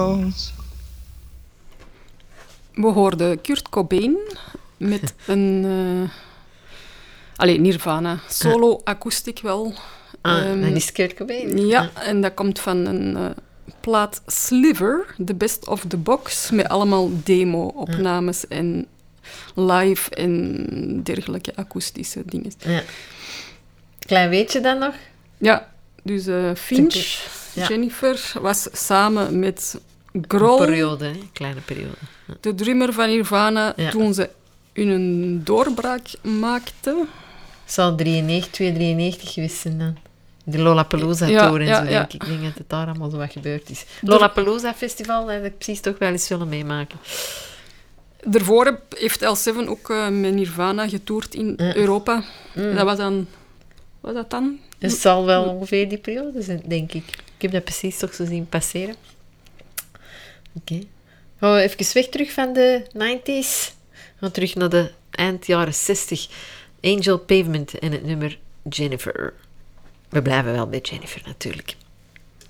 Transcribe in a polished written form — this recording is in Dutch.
We hoorden Kurt Cobain met een... Nirvana. Solo akoestiek wel. Dat is Kurt Cobain. Ja, en dat komt van een plaat Sliver, The Best of the Box, met allemaal demo-opnames en live en dergelijke akoestische dingen. Ja. Klein weetje dan nog? Ja, dus Finch, Jennifer, was samen met Grohl, een periode, hè? Kleine periode. Ja. de drummer van Nirvana, toen ze hun doorbraak maakten. Het zal 92 geweest zijn dan. De Lollapalooza-tour en zo, denk ik. Ik denk dat het daar allemaal zo wat gebeurd is. Lollapalooza-festival, dat heb ik precies toch wel eens willen meemaken. Daarvoor heeft L7 ook met Nirvana getoerd in Europa. Dat was dan... Wat dat dan? Het zal wel ongeveer die periode zijn, denk ik. Ik heb dat precies toch zo zien passeren. Oké. Gaan we even weg terug van de 90s. Gaan we terug naar de eind jaren 60. Angel Pavement en het nummer Jennifer. We blijven wel bij Jennifer natuurlijk.